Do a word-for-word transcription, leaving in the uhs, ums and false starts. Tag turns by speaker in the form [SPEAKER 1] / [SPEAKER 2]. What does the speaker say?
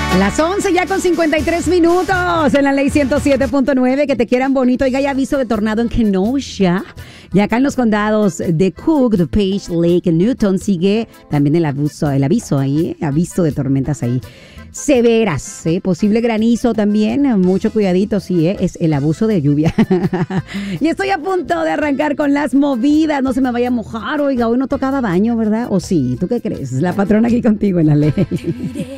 [SPEAKER 1] Las once ya con cincuenta y tres minutos en la ley ciento siete punto nueve. Que te quieran bonito. Oiga, hay aviso de tornado en Kenosha. Y acá en los condados de Cook, DuPage, Lake, Newton sigue también el aviso, el aviso ahí, aviso de tormentas ahí. Severas, ¿eh? Posible granizo también, mucho cuidadito, sí, ¿eh? Es el abuso de lluvia. Y estoy a punto de arrancar con las movidas, no se me vaya a mojar, oiga, hoy no tocaba baño, ¿verdad? ¿O sí? ¿Tú qué crees? La patrona aquí contigo en la ley.